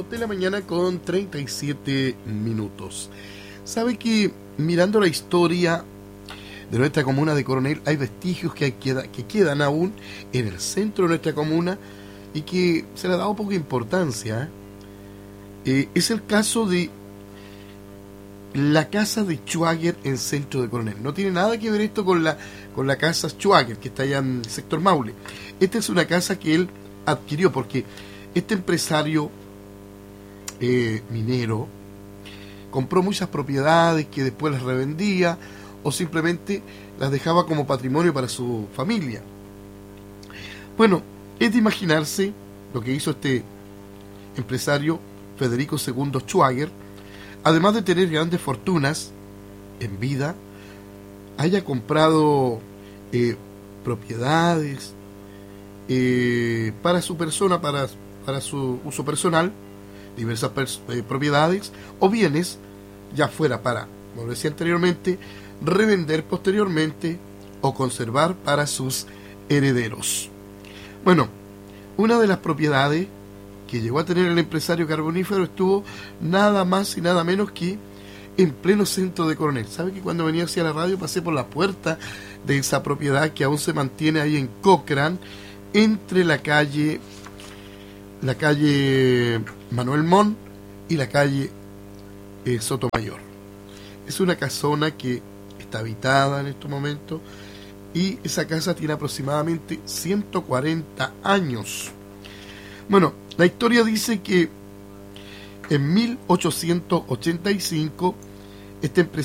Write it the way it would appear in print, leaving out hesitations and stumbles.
2 de la mañana con 37 minutos. ¿Sabe que mirando la historia de nuestra comuna de Coronel hay vestigios que quedan aún en el centro de nuestra comuna y que se le ha dado poca importancia? Es el caso de la casa de Schwager en centro de Coronel. No tiene nada que ver esto con la casa Schwager que está allá en el sector Maule. Esta es una casa que él adquirió porque este empresario minero compró muchas propiedades que después las revendía o simplemente las dejaba como patrimonio para su familia. Bueno, es de imaginarse lo que hizo este empresario Federico II Schwager, además de tener grandes fortunas en vida, haya comprado propiedades para su persona, para su uso personal, diversas propiedades o bienes, ya fuera para, como decía anteriormente, revender posteriormente o conservar para sus herederos. Bueno, una de las propiedades que llegó a tener el empresario carbonífero estuvo nada más y nada menos que en pleno centro de Coronel. ¿Sabe que cuando venía hacia la radio pasé por la puerta de esa propiedad que aún se mantiene ahí en Cochrane, entre la calle Manuel Montt y la calle Sotomayor? Es una casona que está habitada en estos momentos y esa casa tiene aproximadamente 140 años. Bueno, la historia dice que en 1885 este empresario